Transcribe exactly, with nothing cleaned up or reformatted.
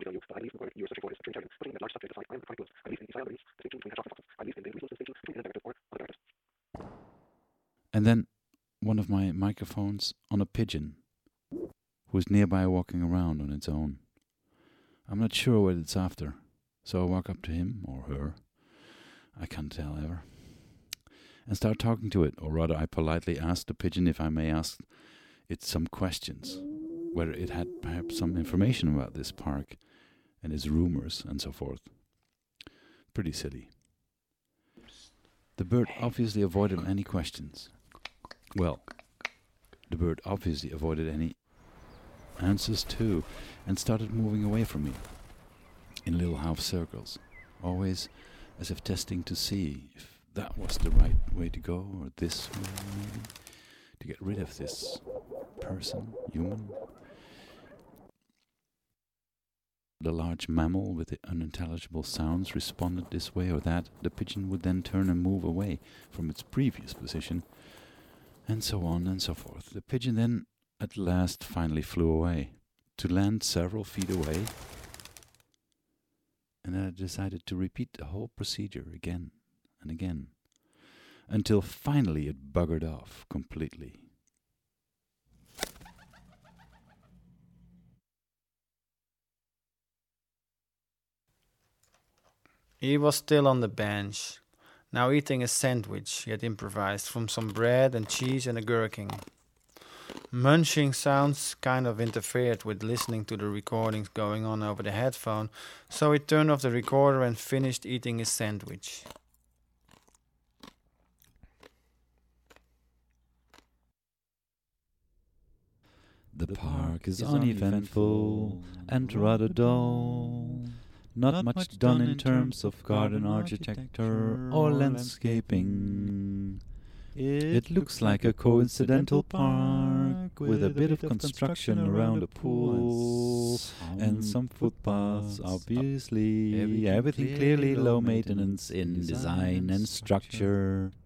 And then one of my microphones on a pigeon who is nearby walking around on its own. I'm not sure what it's after, so I walk up to him or her, I can't tell ever, and start talking to it, or rather I politely ask the pigeon if I may ask it some questions, whether it had perhaps some information about this park and its rumors and so forth. Pretty silly. The bird obviously avoided any questions. Well, the bird obviously avoided any answers too, and started moving away from me in little half circles, always as if testing to see if that was the right way to go, or this way maybe, to get rid of this person, human. The large mammal with the unintelligible sounds responded this way or that. The pigeon would then turn and move away from its previous position, and so on and so forth. The pigeon then at last finally flew away, to land several feet away, and then I decided to repeat the whole procedure again and again, until finally it buggered off completely. He was still on the bench, now eating a sandwich he had improvised from some bread and cheese and a gherkin. Munching sounds kind of interfered with listening to the recordings going on over the headphone, so he turned off the recorder and finished eating his sandwich. The park is uneventful and rather dull. Not much done in terms of garden architecture or landscaping. It looks like a coincidental park with a bit of construction around a pool and some footpaths, obviously. Everything clearly low maintenance in design and structure.